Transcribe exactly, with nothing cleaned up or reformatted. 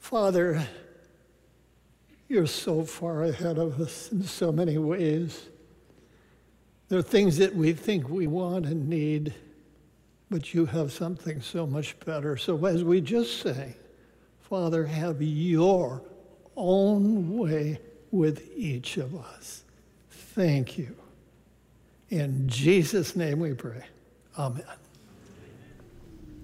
Father, you're so far ahead of us in so many ways. There are things that we think we want and need, but you have something so much better. So as we just say, Father, have your own way with each of us. Thank you. In Jesus' name we pray. Amen.